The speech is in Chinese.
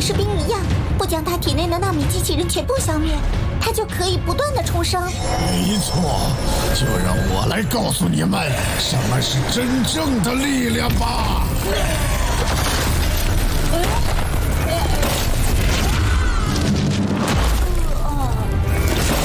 士兵一样，不将他体内的纳米机器人全部消灭，他就可以不断的重生。 没错，就让我来告诉你们什么是真正的力量吧。